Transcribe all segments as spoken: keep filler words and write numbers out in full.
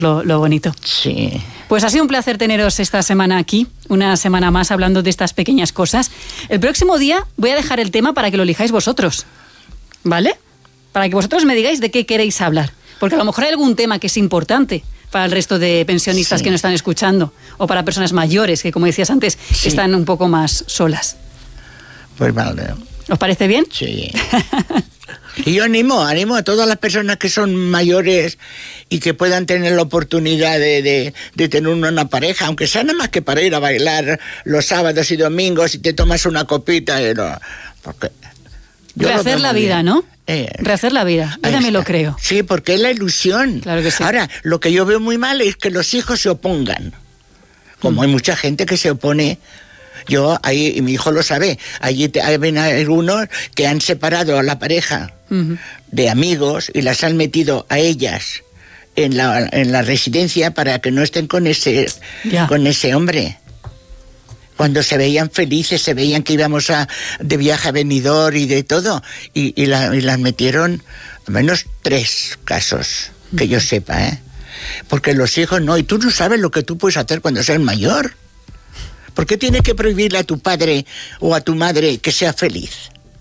lo, lo bonito. Sí. Pues ha sido un placer teneros esta semana aquí, una semana más hablando de estas pequeñas cosas. El próximo día voy a dejar el tema para que lo elijáis vosotros, ¿vale? Para que vosotros me digáis de qué queréis hablar. Porque a lo mejor hay algún tema que es importante para el resto de pensionistas sí. que nos están escuchando, o para personas mayores que, como decías antes, sí. están un poco más solas. Pues vale. ¿Os parece bien? Sí. Y yo animo, animo a todas las personas que son mayores y que puedan tener la oportunidad de, de, de tener una pareja, aunque sea nada más que para ir a bailar los sábados y domingos y te tomas una copita. Pero, porque rehacer la vida, ¿no? Eh, rehacer la vida, yo también lo creo. Sí, porque es la ilusión. Claro que sí. Ahora, lo que yo veo muy mal es que los hijos se opongan. Como mm. hay mucha gente que se opone. Yo, ahí, y mi hijo lo sabe, allí te, hay algunos que han separado a la pareja uh-huh. de amigos y las han metido a ellas en la, en la residencia para que no estén con ese, yeah. con ese hombre. Cuando se veían felices, se veían que íbamos a, de viaje a Benidorm y de todo, y, y, la, y las metieron, al menos tres casos, que yo sepa, ¿eh? Porque los hijos no, y tú no sabes lo que tú puedes hacer cuando seas mayor. ¿Por qué tienes que prohibirle a tu padre o a tu madre que sea feliz?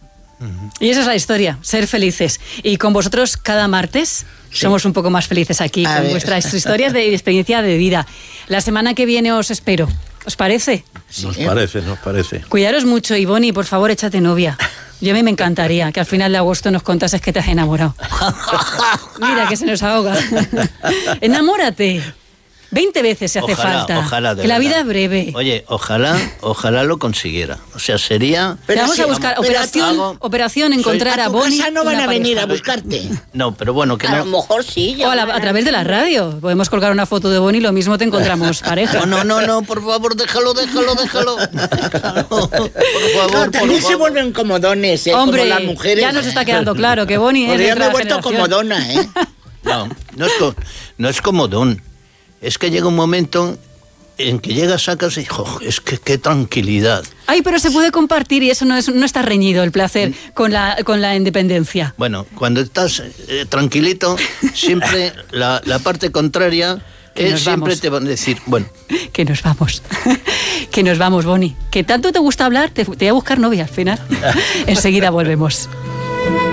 Y esa es la historia, ser felices. Y con vosotros cada martes sí. somos un poco más felices aquí, a con ver. vuestras historias de experiencia de vida. La semana que viene os espero. ¿Os parece? Nos sí. parece, nos parece. Cuidaros mucho, y Bonnie, por favor, échate novia. Yo a mí me encantaría que al final de agosto nos contases que te has enamorado. Mira que se nos ahoga. Enamórate. Veinte veces se hace ojalá, falta. Ojalá, de que la verdad. vida es breve. Oye, ojalá, ojalá lo consiguiera. O sea, sería... Te vamos sí, a buscar vamos, operación, hago, operación encontrar a, a Bonnie. Casa no van a venir a buscarte. No, pero bueno, que a no. A lo mejor sí. O a, la, a través de la radio. Podemos colgar una foto de Bonnie, lo mismo te encontramos pareja. No, no, no, no, por favor, déjalo, déjalo, déjalo. déjalo por favor, no, también por se vuelven comodones, ¿eh? Hombre, como las mujeres. Ya nos está quedando claro que Bonnie es de de otra me he vuelto comodona, ¿eh? No, no es, no es comodón. Es que llega un momento en que llegas a casa y oh, es que qué tranquilidad. Ay, pero se puede compartir y eso no es no está reñido el placer con la con la independencia. Bueno, cuando estás eh, tranquilito, siempre la, la parte contraria que siempre vamos. Te van a decir, bueno, que nos vamos. que nos vamos, Bonnie. Que tanto te gusta hablar, te, te voy a buscar novia al final. Enseguida volvemos.